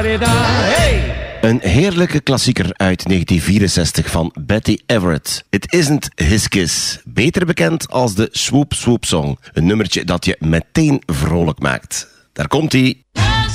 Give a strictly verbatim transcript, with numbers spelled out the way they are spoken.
Hey! Een heerlijke klassieker uit negentien vierenzestig van Betty Everett. It Isn't His Kiss. Beter bekend als de Swoop Swoop Song. Een nummertje dat je meteen vrolijk maakt. Daar komt-ie.